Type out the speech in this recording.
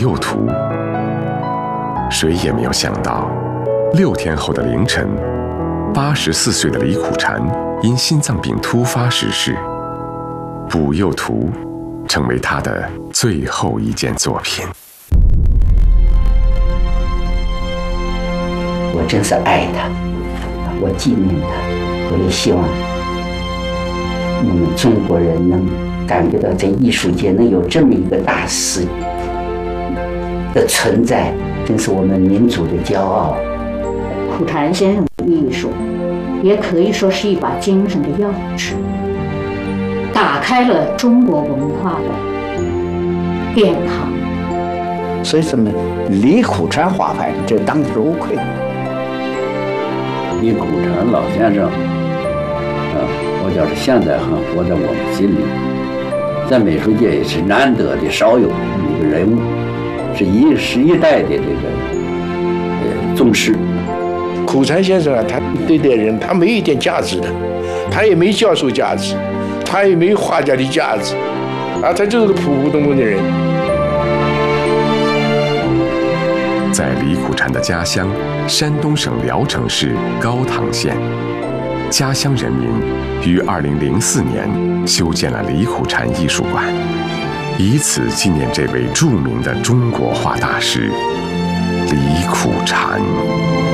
幼图》。谁也没有想到，6天后的凌晨，84岁的李苦禅因心脏病突发逝世，《补幼图》成为他的最后一件作品。 我真是爱他，我纪念他，我也希望我们中国人能感觉到在艺术界能有这么一个大师的存在，真是我们民族的骄傲。 苦禅先生的艺术也可以说是一把精神的钥匙，打开了中国文化的殿堂。 所以什么李苦禅画派，这当之无愧。 李苦禅老先生，我觉着现在还活在我们心里，在美术界也是难得的少有的一个人物，是一代的这个宗师。 苦禅先生啊，他对待人，他没有一点价值的，他也没教授价值，他也没有画家的价值，啊，他就是个普普通通的人。 在李苦禅的家乡山东省聊城市高唐县，家乡人民于2004年修建了李苦禅艺术馆，以此纪念这位著名的中国画大师李苦禅。